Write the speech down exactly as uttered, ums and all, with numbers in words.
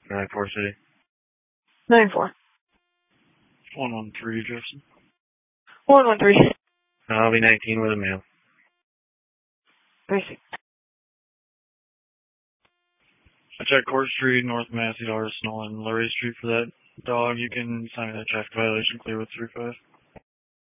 nine four City. nine four. one one three, Jefferson. one one three. I'll be nineteen with a male. Basic. I checked Court Street, North Massey, Arsenal, and Lurie Street for that dog. You can sign me that traffic violation clear with three five.